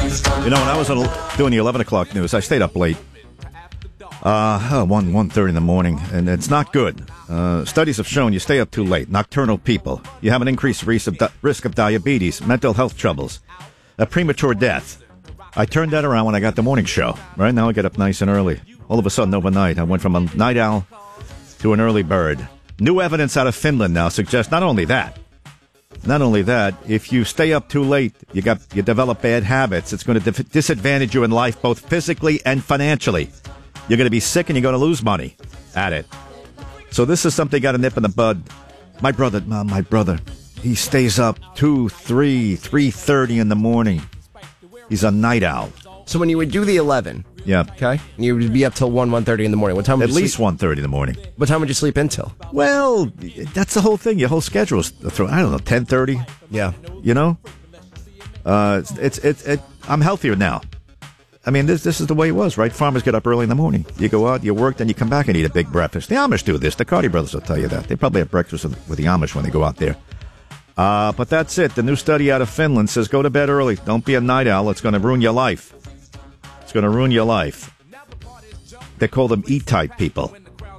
You know, when I was doing the 11 o'clock news, I stayed up late. 1:30 in the morning, and it's not good. Studies have shown you stay up too late. Nocturnal people, you have an increased risk of diabetes, mental health troubles, a premature death. I turned that around when I got the morning show. Right now I get up nice and early. All of a sudden overnight, I went from a night owl to an early bird. New evidence out of Finland now suggests not only that, if you stay up too late, you develop bad habits. It's going to disadvantage you in life, both physically and financially. You're going to be sick and you're going to lose money at it. So this is something got to nip in the bud. My brother, he stays up 3:30 in the morning. He's a night owl. So when you would do the 11, yeah, okay, and you would be up till 1:30 in the morning. What time? At least 1:30 in the morning. What time would you sleep until? Well, that's the whole thing. Your whole schedule is I don't know, 10:30. Yeah, you know, I'm healthier now. I mean, this is the way it was, right? Farmers get up early in the morning. You go out, you work, then you come back and eat a big breakfast. The Amish do this. The Cardi brothers will tell you that. They probably have breakfast with the Amish when they go out there. But that's it. The new study out of Finland says go to bed early. Don't be a night owl. It's going to ruin your life. It's going to ruin your life. They call them E-type people.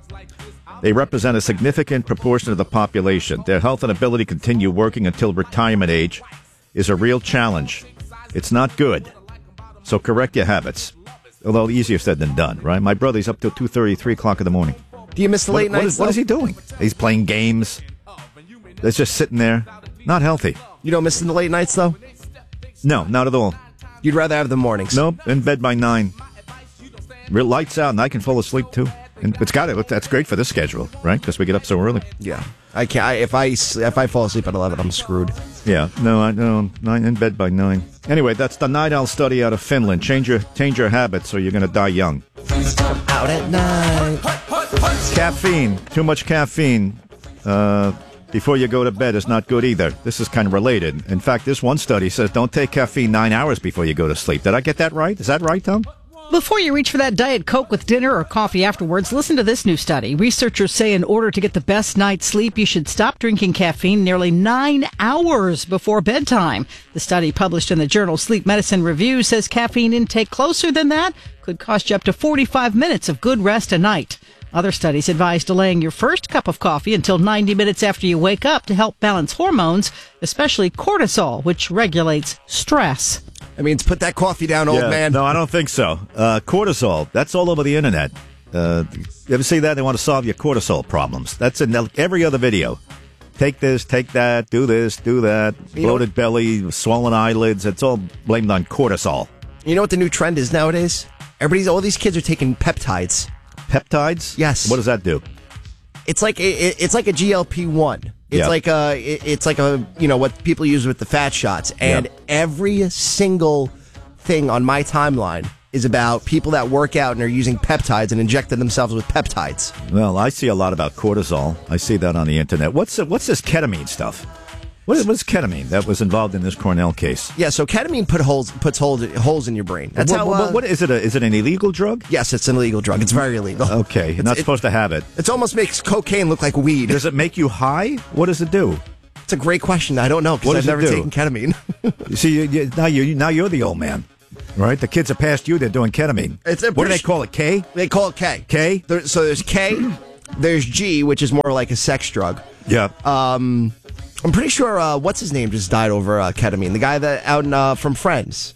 They represent a significant proportion of the population. Their health and ability to continue working until retirement age is a real challenge. It's not good. So correct your habits. Although easier said than done, right? My brother's up till 2:30, 3 o'clock in the morning. Do you miss the late nights? What is he doing? He's playing games. He's just sitting there. Not healthy. You don't miss the late nights, though? No, not at all. You'd rather have the mornings? Nope, in bed by 9. Real lights out, and I can fall asleep, too. And that's great for this schedule, right? Because we get up so early. Yeah. I can't. If I fall asleep at 11, I'm screwed. Yeah. No, in bed by 9. Anyway, that's the Night Owl study out of Finland. Change your habits, or you're going to die young. Out at night. Caffeine. Too much caffeine before you go to bed is not good either. This is kind of related. In fact, this one study says don't take caffeine 9 hours before you go to sleep. Did I get that right? Is that right, Tom? Before you reach for that Diet Coke with dinner or coffee afterwards, listen to this new study. Researchers say in order to get the best night's sleep, you should stop drinking caffeine nearly 9 hours before bedtime. The study published in the journal Sleep Medicine Review says caffeine intake closer than that could cost you up to 45 minutes of good rest a night. Other studies advise delaying your first cup of coffee until 90 minutes after you wake up to help balance hormones, especially cortisol, which regulates stress. That means put that coffee down, old man. No, I don't think so. Cortisol, that's all over the internet. You ever see that? They want to solve your cortisol problems. That's in every other video. Take this, take that, do this, do that. Bloated belly, swollen eyelids. It's all blamed on cortisol. You know what the new trend is nowadays? All these kids are taking peptides. Peptides? Yes. What does that do? It's like a GLP-1. It's like a what people use with the fat shots, and every single thing on my timeline is about people that work out and are using peptides and injecting themselves with peptides. Well, I see a lot about cortisol. I see that on the internet. What's this ketamine stuff? What's ketamine that was involved in this Cornell case? Yeah, so ketamine puts holes in your brain. That's what is it? Is it an illegal drug? Yes, it's an illegal drug. It's very illegal. Okay, you're not supposed to have it. It almost makes cocaine look like weed. Does it make you high? What does it do? It's a great question. I don't know because I've never taken ketamine. You see, now you're the old man, right? The kids are past you. They're doing ketamine. What do they call it? K? They call it K. K? So there's K. There's G, which is more like a sex drug. Yeah. I'm pretty sure, what's his name just died over ketamine? The guy that out from Friends.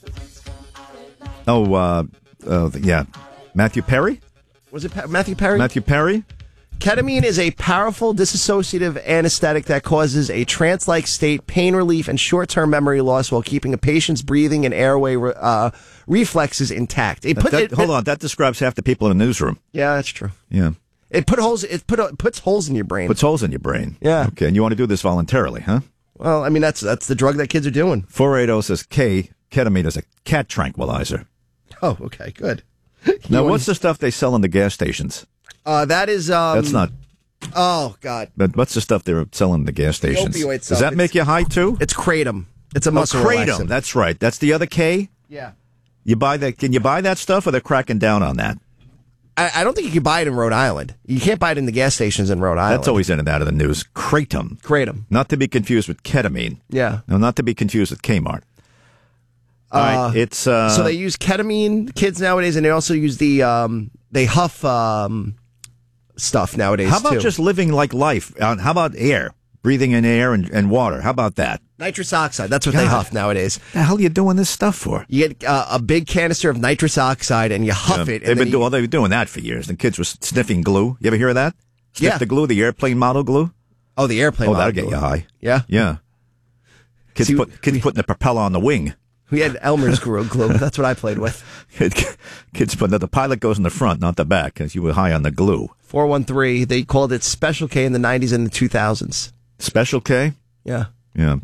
Yeah. Matthew Perry? Was it Matthew Perry? Matthew Perry? Ketamine is a powerful dissociative anesthetic that causes a trance-like state, pain relief, and short-term memory loss while keeping a patient's breathing and airway reflexes intact. Hold on, that describes half the people in the newsroom. Yeah, that's true. Yeah. It puts holes in your brain. Puts holes in your brain. Yeah. Okay, and you want to do this voluntarily, huh? Well, I mean, that's the drug that kids are doing. 480 says ketamine is a cat tranquilizer. Oh, okay, good. Now, what's the stuff they sell in the gas stations? That is... That's not... Oh, God. But what's the stuff they're selling in the gas stations? Opioid stuff. Does that make you high, too? It's Kratom. It's a muscle relaxant. Kratom, that's right. That's the other K? Yeah. You buy that? Can you buy that stuff, or they're cracking down on that? I don't think you can buy it in Rhode Island. You can't buy it in the gas stations in Rhode Island. That's always in and out of the news. Kratom. Kratom. Not to be confused with ketamine. Yeah. No, not to be confused with Kmart. All right, it's so they use ketamine, kids nowadays, and they also use they huff stuff nowadays. How about too. just living like life? How about air? Breathing in air and water. How about that? Nitrous oxide. That's what they huff nowadays. The hell are you doing this stuff for? You get a big canister of nitrous oxide and you huff it. They've been doing that for years. The kids were sniffing glue. You ever hear of that? Sniff the glue, the airplane model glue. Oh, the airplane model that'll get you high. Yeah? Yeah. Kids putting the propeller on the wing. We had Elmer's glue. That's what I played with. Kids putting the pilot goes in the front, not the back, because you were high on the glue. 413. They called it Special K in the 90s and the 2000s. Special K? Yeah. Yeah.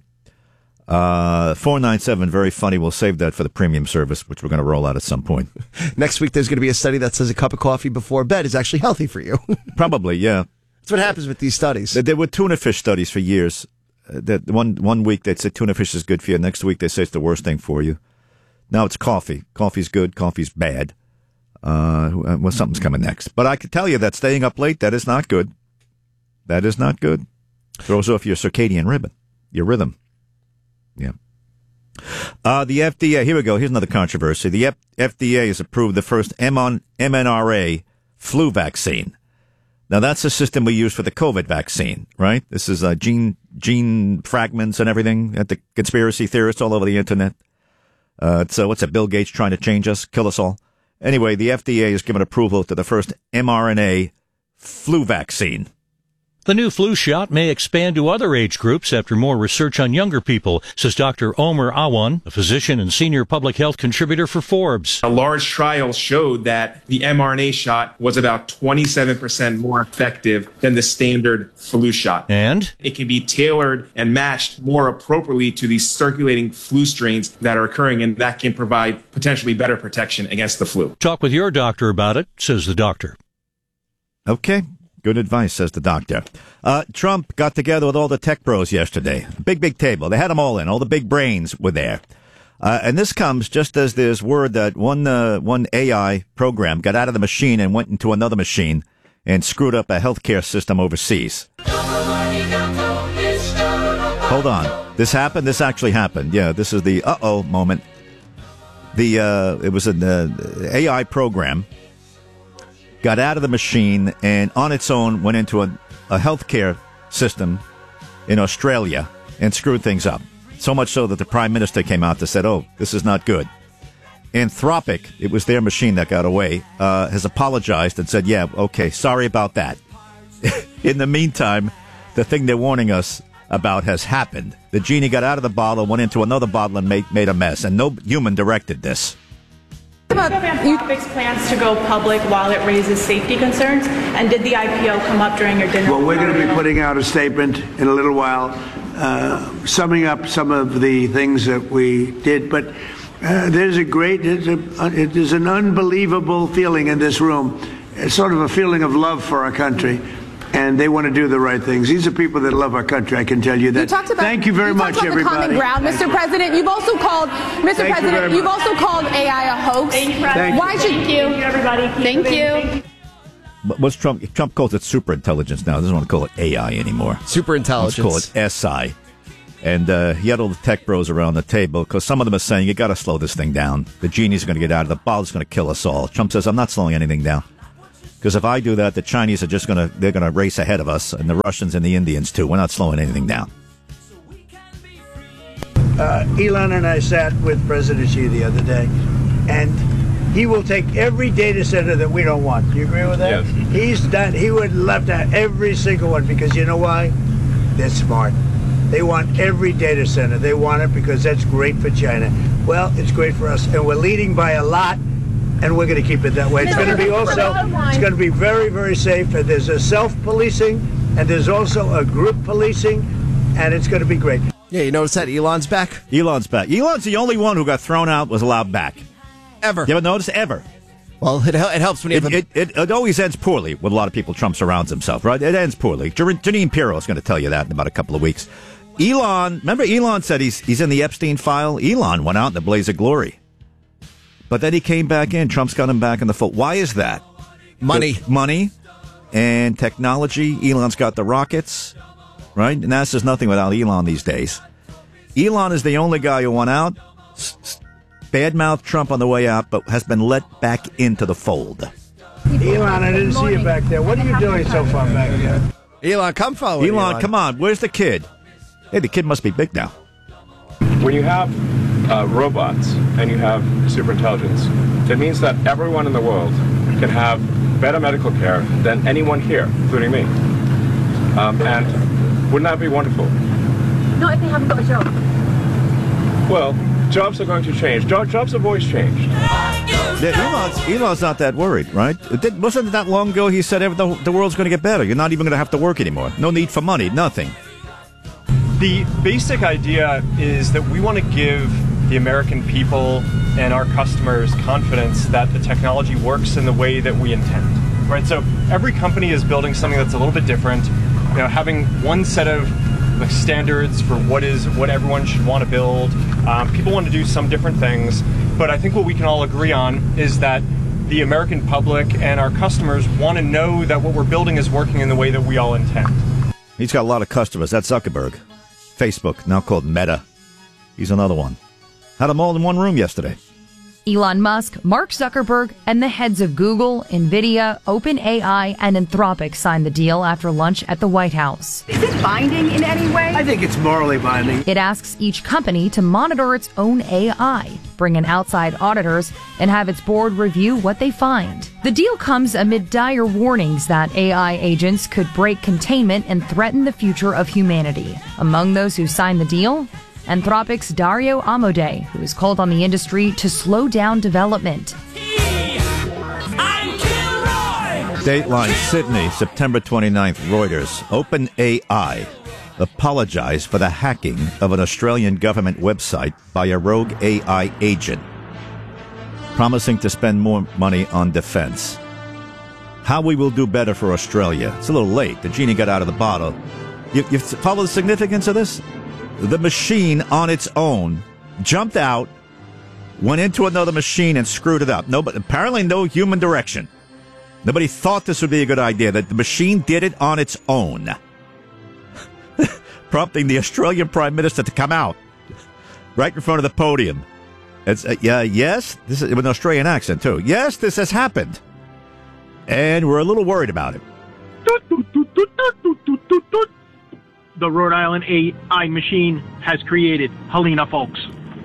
497, very funny. We'll save that for the premium service, which we're going to roll out at some point. Next week, there's going to be a study that says a cup of coffee before bed is actually healthy for you. Probably, yeah. That's what happens with these studies. There were tuna fish studies for years. That one week they'd say tuna fish is good for you. Next week they say it's the worst thing for you. Now it's coffee. Coffee's good. Coffee's bad. Well, something's coming next. But I can tell you that staying up late, that is not good. That is not good. Throws off your circadian rhythm. Yeah. The FDA, here we go. Here's another controversy. The FDA has approved the first mRNA flu vaccine. Now, that's the system we use for the COVID vaccine, right? This is gene fragments and everything at the conspiracy theorists all over the internet. So what's it, Bill Gates trying to change us, kill us all? Anyway, the FDA has given approval to the first mRNA flu vaccine. The new flu shot may expand to other age groups after more research on younger people, says Dr. Omer Awan, a physician and senior public health contributor for Forbes. A large trial showed that the mRNA shot was about 27% more effective than the standard flu shot. And it can be tailored and matched more appropriately to the circulating flu strains that are occurring, and that can provide potentially better protection against the flu. Talk with your doctor about it, says the doctor. Okay. Good advice, says the doctor. Trump got together with all the tech bros yesterday. Big table. They had them all in. All the big brains were there. And this comes just as there's word that one AI program got out of the machine and went into another machine and screwed up a healthcare system overseas. Hold on. This happened? This actually happened. Yeah, this is the uh-oh moment. It was an AI program. Got out of the machine and on its own went into a healthcare system in Australia and screwed things up. So much so that the Prime Minister came out and said, oh, this is not good. Anthropic, it was their machine that got away, has apologized and said, yeah, okay, sorry about that. In the meantime, the thing they're warning us about has happened. The genie got out of the bottle, went into another bottle and made a mess, and no human directed this. About Anthropic's plans to go public while it raises safety concerns, and did the IPO come up during your dinner? Well, we're going to be putting out a statement in a little while, summing up some of the things that we did. But there's an unbelievable feeling in this room. It's sort of a feeling of love for our country. And they want to do the right things. These are people that love our country, I can tell you that. Thank you very much, everybody. Common ground, Mr. President. You've also called, you've also called AI a hoax. Thank you, President. Why should Thank you, everybody? Thank you. But what's Trump calls it super intelligence now. He doesn't want to call it AI anymore. Super intelligence. Let's call it SI. And he had all the tech bros around the table because some of them are saying, you got to slow this thing down. The genie's going to get out of the bottle. It's going to kill us all. Trump says, I'm not slowing anything down. Because if I do that, the Chinese are just they're going to race ahead of us, and the Russians and the Indians too. We're not slowing anything down. Elon and I sat with President Xi the other day, and he will take every data center that we don't want. Do you agree with that? Yes. He would love to have every single one, because you know why? They're smart. They want every data center. They want it because that's great for China. Well, it's great for us, and we're leading by a lot. And we're going to keep it that way. It's going to be it's going to be very, very safe. And there's a self-policing, and there's also a group policing, and it's going to be great. Yeah, you notice that Elon's back? Elon's back. Elon's the only one who got thrown out, was allowed back. Ever. You ever notice? Ever. Well, it helps when you have it always ends poorly with a lot of people Trump surrounds himself, right? It ends poorly. Janine Pirro is going to tell you that in about a couple of weeks. Remember Elon said he's in the Epstein file? Elon went out in the blaze of glory. But then he came back in. Trump's got him back in the fold. Why is that? Money and technology. Elon's got the rockets, right? NASA's nothing without Elon these days. Elon is the only guy who went out, badmouthed Trump on the way out, but has been let back into the fold. Elon, I didn't see you back there. What are you doing so far back there? Elon, come forward. Elon, come on. Where's the kid? Hey, the kid must be big now. When you have robots and you have superintelligence, it means that everyone in the world can have better medical care than anyone here, including me. And wouldn't that be wonderful? Not if they haven't got a job. Well, jobs are going to change. Jobs have always changed. Yeah, Elon's not that worried, right? Wasn't it that long ago he said the world's going to get better? You're not even going to have to work anymore. No need for money, nothing. The basic idea is that we want to give the American people and our customers confidence that the technology works in the way that we intend, right? So every company is building something that's a little bit different. You know, having one set of standards for what everyone should want to build. People want to do some different things, but I think what we can all agree on is that the American public and our customers want to know that what we're building is working in the way that we all intend. He's got a lot of customers. That's Zuckerberg. Facebook, now called Meta. He's another one. Had them all in one room yesterday. Elon Musk, Mark Zuckerberg, and the heads of Google, NVIDIA, OpenAI, and Anthropic signed the deal after lunch at the White House. Is it binding in any way? I think it's morally binding. It asks each company to monitor its own AI, bring in outside auditors, and have its board review what they find. The deal comes amid dire warnings that AI agents could break containment and threaten the future of humanity. Among those who signed the deal, Anthropic's Dario Amodei, who has called on the industry to slow down development. Dateline Sydney, September 29th, Reuters. OpenAI apologized for the hacking of an Australian government website by a rogue AI agent, promising to spend more money on defense. How we will do better for Australia. It's a little late. The genie got out of the bottle. You follow the significance of this? The machine on its own jumped out, went into another machine and screwed it up. Apparently no human direction. Nobody thought this would be a good idea, that the machine did it on its own. Prompting the Australian Prime Minister to come out right in front of the podium. It's yes, this is with an Australian accent too. Yes, this has happened. And we're a little worried about it. The Rhode Island AI machine has created Helena, folks.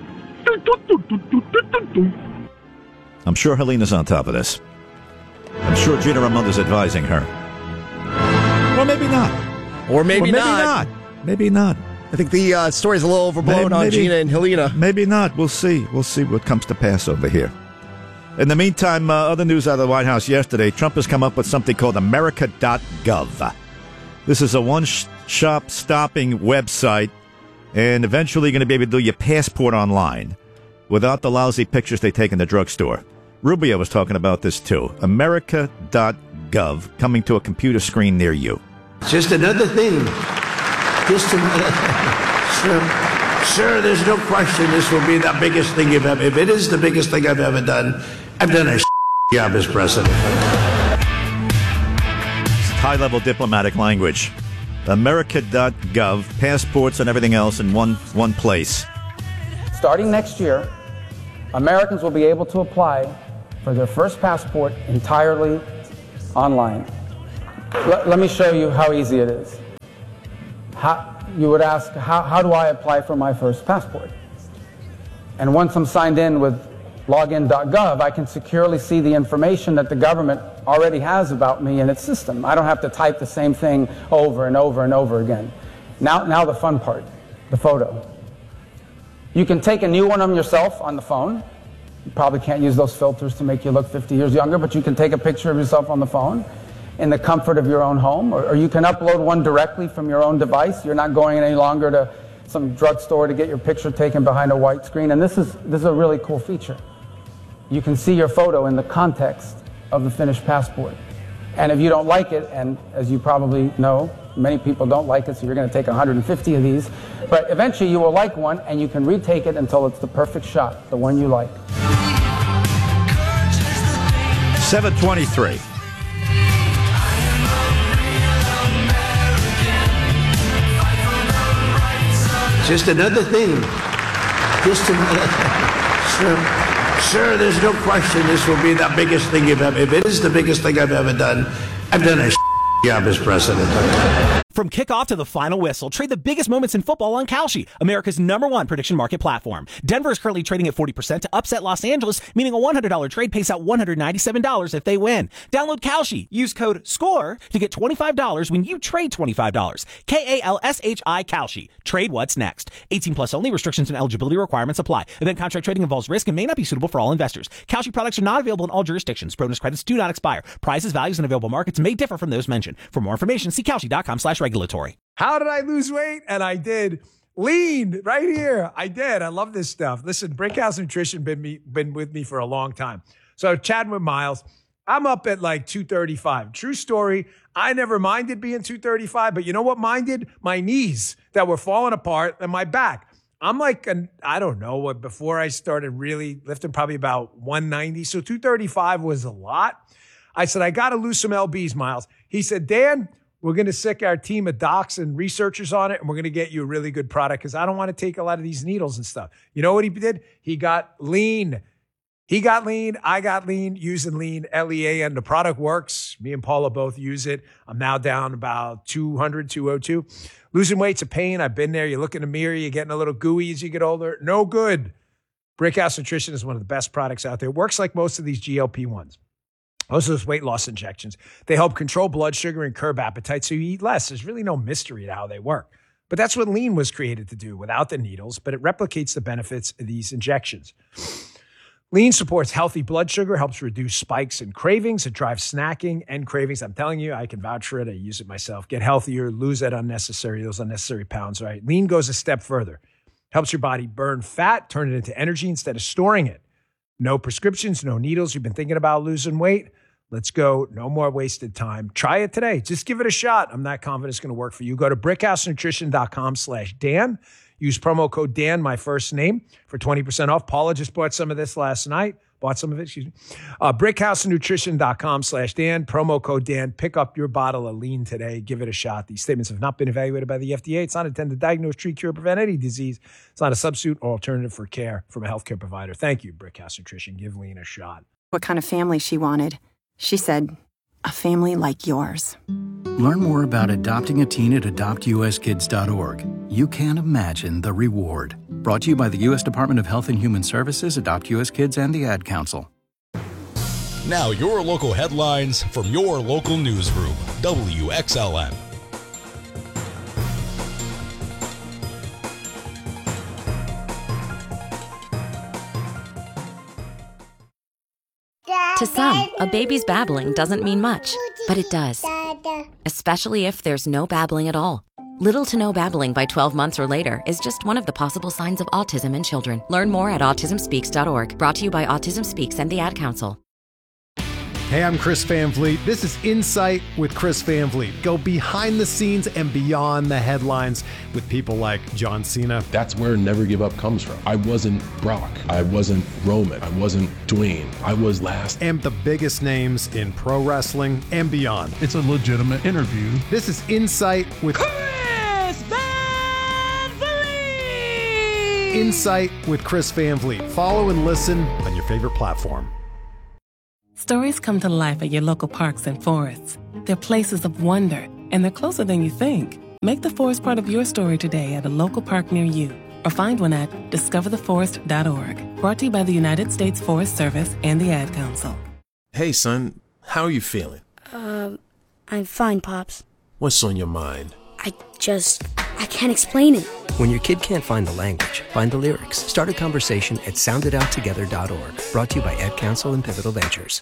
I'm sure Helena's on top of this. I'm sure Gina Raimondo's advising her. Or maybe not. Or maybe not. Maybe not. I think the story's a little overblown on Gina and Helena. Maybe not. We'll see. We'll see what comes to pass over here. In the meantime, other news out of the White House yesterday, Trump has come up with something called America.gov. This is a one-shop stopping website, and eventually going to be able to do your passport online without the lousy pictures they take in the drugstore. Rubio was talking about this too. America.gov coming to a computer screen near you. Just another thing. Just another Sir, there's no question this will be the biggest thing you've ever... If it is the biggest thing I've ever done, I've done a job as president. High-level diplomatic language. America.gov, passports and everything else in one place. Starting next year, Americans will be able to apply for their first passport entirely online. Let me show you how easy it is. You would ask, how do I apply for my first passport? And once I'm signed in with login.gov, I can securely see the information that the government already has about me in its system. I don't have to type the same thing over and over and over again. Now the fun part, the photo. You can take a new one of yourself on the phone. You probably can't use those filters to make you look 50 years younger, but you can take a picture of yourself on the phone in the comfort of your own home, or you can upload one directly from your own device. You're not going any longer to some drugstore to get your picture taken behind a white screen. And this is a really cool feature. You can see your photo in the context of the finished passport. And if you don't like it, and as you probably know, many people don't like it, so you're going to take 150 of these, but eventually you will like one, and you can retake it until it's the perfect shot, the one you like. 7:23. Just another thing. Just another... Sir, there's no question this will be the biggest thing you've ever. If it is the biggest thing I've ever done, I've done a job as president. From kickoff to the final whistle, trade the biggest moments in football on Kalshi, America's #1 prediction market platform. Denver is currently trading at 40% to upset Los Angeles, meaning a $100 trade pays out $197 if they win. Download Kalshi. Use code SCORE to get $25 when you trade $25. KALSHI Kalshi. Trade what's next. 18 plus only. Restrictions and eligibility requirements apply. Event contract trading involves risk and may not be suitable for all investors. Kalshi products are not available in all jurisdictions. Bonus credits do not expire. Prices, values, and available markets may differ from those mentioned. For more information, see Kalshi.com/regulatory. How did I lose weight? And I did. Lean right here. I did. I love this stuff. Listen, Brickhouse Nutrition been with me for a long time. So chatting with Miles, I'm up at like 235. True story. I never minded being 235, but you know what minded? My knees that were falling apart and my back. I'm like, I don't know what, before I started really lifting, probably about 190. So 235 was a lot. I said, I got to lose some LBs, Miles. He said, Dan, we're going to sick our team of docs and researchers on it, and we're going to get you a really good product because I don't want to take a lot of these needles and stuff. You know what he did? He got lean. He got lean. I got lean using lean, L-E-A-N. The product works. Me and Paula both use it. I'm now down about 200, 202. Losing weight's a pain. I've been there. You look in the mirror, you're getting a little gooey as you get older. No good. Brickhouse Nutrition is one of the best products out there. It works like most of these GLP-1s. Most of those weight loss injections, they help control blood sugar and curb appetite so you eat less. There's really no mystery to how they work. But that's what lean was created to do without the needles, but it replicates the benefits of these injections. Lean supports healthy blood sugar, helps reduce spikes and cravings. It drives snacking and cravings. I'm telling you, I can vouch for it. I use it myself. Get healthier, lose those unnecessary pounds, right? Lean goes a step further. Helps your body burn fat, turn it into energy instead of storing it. No prescriptions, no needles. You've been thinking about losing weight? Let's go. No more wasted time. Try it today. Just give it a shot. I'm not confident it's going to work for you. Go to brickhousenutrition.com/Dan. Use promo code Dan, my first name, for 20% off. Paula just bought some of this last night. brickhousenutrition.com/Dan. Promo code Dan. Pick up your bottle of lean today. Give it a shot. These statements have not been evaluated by the FDA. It's not intended to diagnose, treat, cure, prevent any disease. It's not a substitute or alternative for care from a healthcare provider. Thank you, Brickhouse Nutrition. Give lean a shot. What kind of family she wanted. She said, a family like yours. Learn more about adopting a teen at adoptuskids.org. You can't imagine the reward. Brought to you by the U.S. Department of Health and Human Services, Adopt U.S. Kids, and the Ad Council. Now your local headlines from your local newsroom. WXLN. To some, a baby's babbling doesn't mean much, but it does. Especially if there's no babbling at all. Little to no babbling by 12 months or later is just one of the possible signs of autism in children. Learn more at autismspeaks.org. Brought to you by Autism Speaks and the Ad Council. Hey, I'm Chris Van Vliet. This is Insight with Chris Van Vliet. Go behind the scenes and beyond the headlines with people like John Cena. That's where Never Give Up comes from. I wasn't Brock. I wasn't Roman. I wasn't Dwayne. I was last. And the biggest names in pro wrestling and beyond. It's a legitimate interview. This is Insight with Chris Van Vliet. Insight with Chris Van Vliet. Follow and listen on your favorite platform. Stories come to life at your local parks and forests. They're places of wonder, and they're closer than you think. Make the forest part of your story today at a local park near you, or find one at discovertheforest.org. Brought to you by the United States Forest Service and the Ad Council. Hey, son, how are you feeling? I'm fine, Pops. What's on your mind? I can't explain it. When your kid can't find the language, find the lyrics. Start a conversation at sounditouttogether.org. Brought to you by Ad Council and Pivotal Ventures.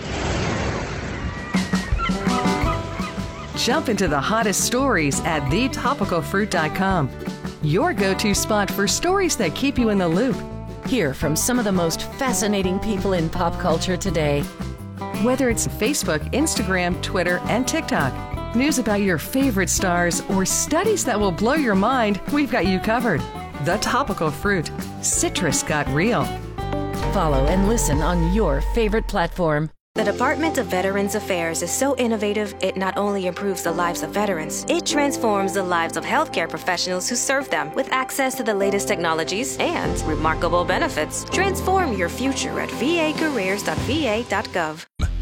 Jump into the hottest stories at thetopicalfruit.com. Your go-to spot for stories that keep you in the loop. Hear from some of the most fascinating people in pop culture today. Whether it's Facebook, Instagram, Twitter, and TikTok. News about your favorite stars or studies that will blow your mind, we've got you covered. The Topical Fruit. Citrus got real. Follow and listen on your favorite platform. The Department of Veterans Affairs is so innovative, it not only improves the lives of veterans, it transforms the lives of healthcare professionals who serve them with access to the latest technologies and remarkable benefits. Transform your future at vacareers.va.gov.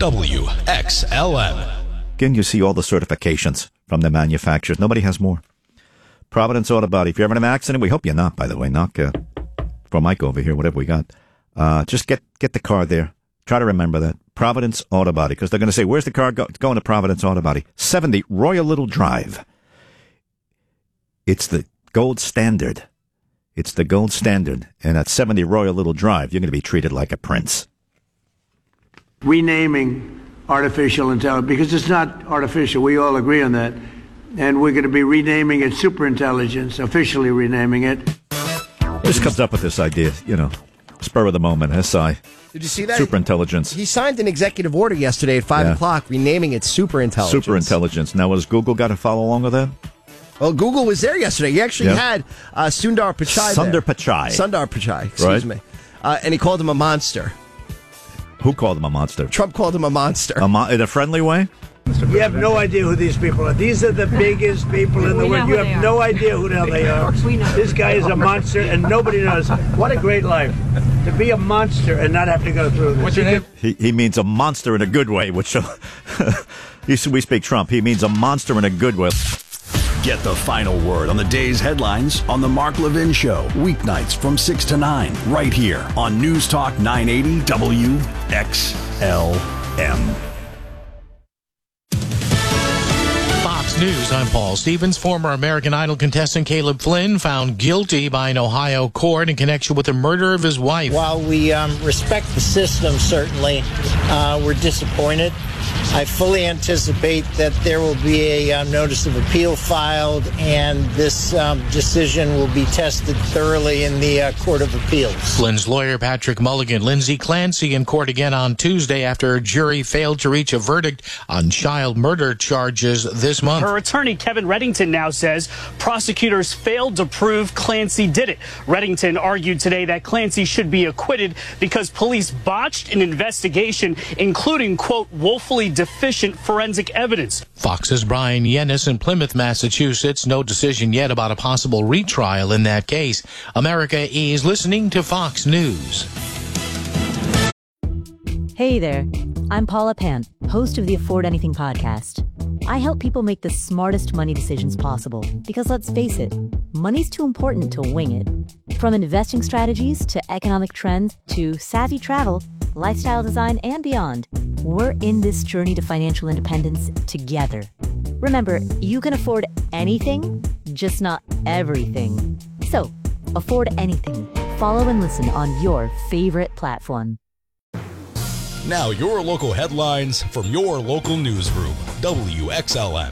WXLM. Again, you see all the certifications from the manufacturers. Nobody has more. Providence Auto Body. If you're having an accident, we hope you're not, by the way. Knock for Mike over here, whatever we got. Just get the car there. Try to remember that. Providence Auto Body, because they're going to say, where's the car going to Providence Auto Body? 70 Royal Little Drive. It's the gold standard. It's the gold standard. And at 70 Royal Little Drive, you're going to be treated like a prince. Renaming artificial intelligence, because it's not artificial. We all agree on that. And we're going to be renaming it superintelligence, officially renaming it. Just comes up with this idea, spur of the moment, SI. Did you see that? Superintelligence. He signed an executive order yesterday at 5 o'clock renaming it Superintelligence. Superintelligence. Now, has Google got to follow along with that? Well, Google was there yesterday. He actually had Sundar Pichai there. Sundar Pichai, excuse me. And he called him a monster. Who called him a monster? Trump called him a monster. In a friendly way? You have no idea who these people are. These are the biggest people in the world. You have no idea who the hell they are. This guy is a monster, and nobody knows. What a great life. To be a monster and not have to go through this. What's your name? He means a monster in a good way, which we speak Trump. He means a monster in a good way. Get the final word on the day's headlines on The Mark Levin Show, weeknights from 6 to 9, right here on News Talk 980 WXLM. Fox News, I'm Paul Stevens. Former American Idol contestant Caleb Flynn found guilty by an Ohio court in connection with the murder of his wife. While we respect the system, certainly, we're disappointed. I fully anticipate that there will be a notice of appeal filed, and this decision will be tested thoroughly in the Court of Appeals. Flynn's lawyer, Patrick Mulligan, Lindsay Clancy in court again on Tuesday after a jury failed to reach a verdict on child murder charges this month. Her attorney, Kevin Reddington, now says prosecutors failed to prove Clancy did it. Reddington argued today that Clancy should be acquitted because police botched an investigation, including, quote, woefully deficient forensic evidence. Fox's Brian Yennis in Plymouth, Massachusetts. No decision yet about a possible retrial in that case. America is listening to Fox News. Hey there, I'm Paula Pant, host of the Afford Anything podcast. I help people make the smartest money decisions possible because, let's face it, money's too important to wing it. From investing strategies to economic trends to savvy travel, lifestyle design, and beyond, we're in this journey to financial independence together. Remember, you can afford anything, just not everything. So, afford anything. Follow and listen on your favorite platform. Now your local headlines from your local newsroom, WXLM.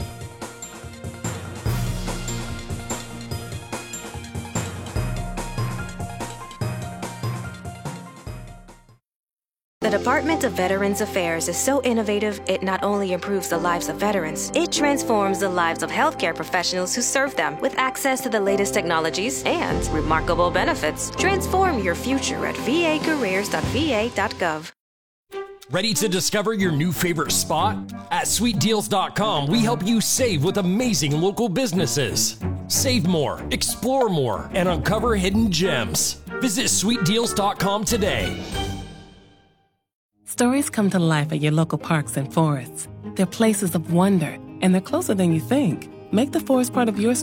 The Department of Veterans Affairs is so innovative, it not only improves the lives of veterans, it transforms the lives of healthcare professionals who serve them with access to the latest technologies and remarkable benefits. Transform your future at vacareers.va.gov. Ready to discover your new favorite spot? At SweetDeals.com, we help you save with amazing local businesses. Save more, explore more, and uncover hidden gems. Visit SweetDeals.com today. Stories come to life at your local parks and forests. They're places of wonder, and they're closer than you think. Make the forest part of your